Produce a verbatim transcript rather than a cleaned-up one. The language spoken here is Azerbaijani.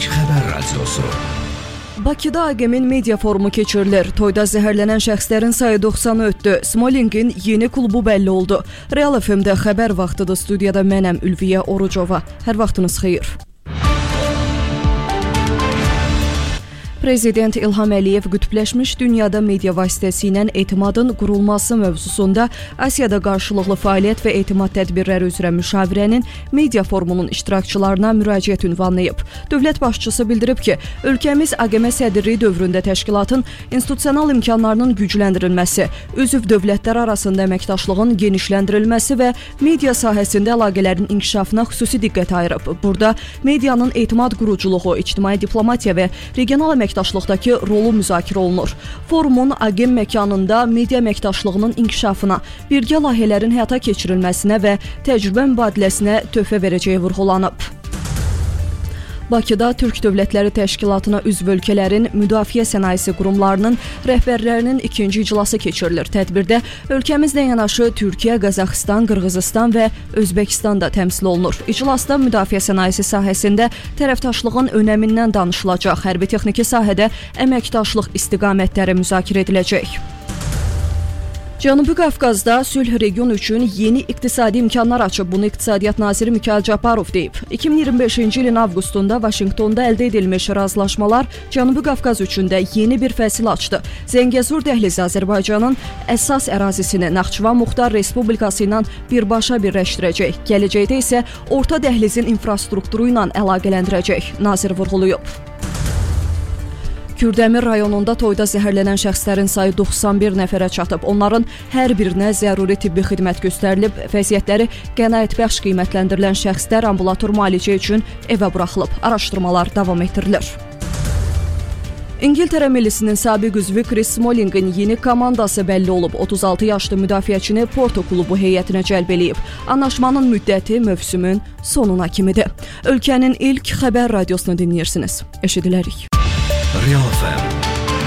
İlk xəbər radiosu. Bakıda A G M-in media forumu keçirilir. Toyda zəhərlənən şəxslərin sayı doxsanı ötdü. Smolingin yeni klubu bəlli oldu. Real F M-də xəbər vaxtıdır. Studiyada mənəm Ülviyə Orucova. Hər vaxtınız xeyir. Prezident İlham Əliyev qütbləşmiş dünyada media vasitəsilə etimadın qurulması mövzusunda Asiyada qarşılıqlı fəaliyyət və etimad tədbirləri üzrə müşavirənin media forumunun iştirakçılarına müraciət ünvanlayıb. Dövlət başçısı bildirib ki, ölkəmiz A G M sədrliyi dövründə təşkilatın institusional imkanlarının gücləndirilməsi, üzv dövlətlər arasında əməkdaşlığın genişləndirilməsi və media sahəsində əlaqələrin inkişafına xüsusi diqqət ayırıb. Burada medianın etimad quruculuğu, ictimai diplomatiya və regional əməkdaşlığı əməkdaşlıqdakı rolu müzakirə olunur. Forumun A G M məkanında media əməkdaşlığının inkişafına, birgə layihələrin həyata keçirilməsinə və təcrübə mübadiləsinə töhfə verəcəyi vurğulanıb. Bakıda Türk Dövlətləri Təşkilatına üzv ölkələrin müdafiə sənayesi qurumlarının rəhbərlərinin ikinci iclası keçirilir. Tədbirdə ölkəmizlə yanaşı Türkiyə, Qazaxıstan, Qırğızıstan və Özbəkistan da təmsil olunur. İclasda müdafiə sənayesi sahəsində tərəfdaşlığın önəmindən danışılacaq, hərbi texniki sahədə əməkdaşlıq istiqamətləri müzakirə ediləcək. Cənubi Qafqazda sülh region üçün yeni iqtisadi imkanlar açıb. Bunu İqtisadiyyat naziri Mikayıl Cabbarov deyib. iki min iyirmi beşinci ilin avqustunda Vaşinqtonda əldə edilmiş razılaşmalar Cənubi Qafqaz üçün də yeni bir fəsil açdı. Zəngəzur dəhlizi Azərbaycanın əsas ərazisini Naxçıvan Muxtar Respublikası ilə birbaşa birləşdirəcək. Gələcəkdə isə orta dəhlizin infrastrukturu ilə əlaqələndirəcək, nazir vurğulayıb. Kürdəmir rayonunda toyda zəhərlənən şəxslərin sayı doxsan bir nəfərə çatıb. Onların hər birinə zəruri tibbi xidmət göstərilib. Vəziyyətləri qənaətbəxş qiymətləndirilən şəxslər ambulator müalicə üçün evə buraxılıb. Araşdırmalar davam etdirilir. İngiltərə millisinin sabiq üzvü Chris Smolingin yeni komandası bəlli olub. otuz altı yaşlı müdafiəçini Porto klubu heyətinə cəlb eləyib. Anlaşmanın müddəti mövsümün sonuna kimidir. Ölkənin ilk xəbər radiosunu dinləyirsiniz. Eşidilərik. Real F M